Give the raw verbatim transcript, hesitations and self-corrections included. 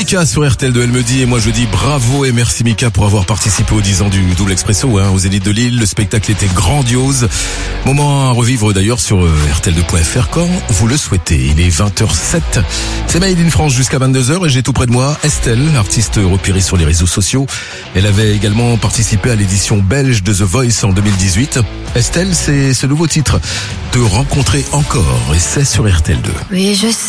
Mika sur R T L deux, elle me dit, et moi je dis bravo et merci Mika pour avoir participé aux dix ans du Double Expresso, hein, aux Zénith de Lille. Le spectacle était grandiose. Moment à revivre d'ailleurs sur euh, R T L deux point F R quand vous le souhaitez. Il est vingt heures zéro sept. C'est Made in France jusqu'à vingt-deux heures et j'ai tout près de moi Estelle, artiste repérée sur les réseaux sociaux. Elle avait également participé à l'édition belge de The Voice en deux mille dix-huit. Estelle, c'est ce nouveau titre, Te rencontrer encore, et c'est sur R T L deux. Oui, je sais.